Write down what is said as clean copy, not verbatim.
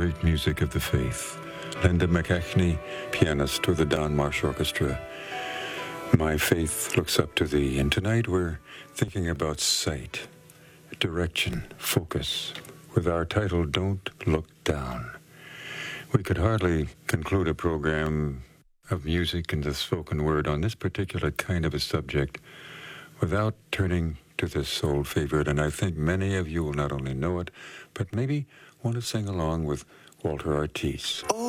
great music of the faith. Linda McKechnie, pianist with the Don Marsh Orchestra. My faith looks up to thee. And tonight we're thinking about sight, direction, focus, with our title, Don't Look Down. We could hardly conclude a program of music and the spoken word on this particular kind of a subject without turning to this old favorite. And I think many of you will not only know it, but maybe want to sing along with Walter Artis.